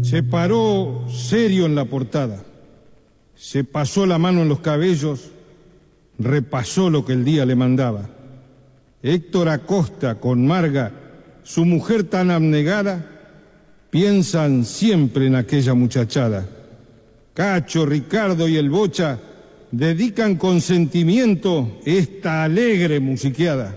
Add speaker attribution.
Speaker 1: Se paró serio en la portada, se pasó la mano en los cabellos, repasó lo que el día le mandaba. Héctor Acosta con Marga, su mujer tan abnegada, piensan siempre en aquella muchachada. Cacho, Ricardo y el Bocha dedican con sentimiento esta alegre musiqueada.